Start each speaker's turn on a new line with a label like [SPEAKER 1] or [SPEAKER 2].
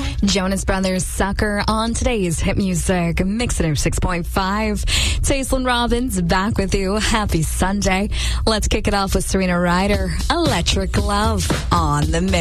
[SPEAKER 1] Jonas Brothers Sucker on today's Hit Music Mix It 6.5. Tayslin Robbins back with you. Happy Sunday. Let's kick it off with Serena Ryder, Electric Love on the mix.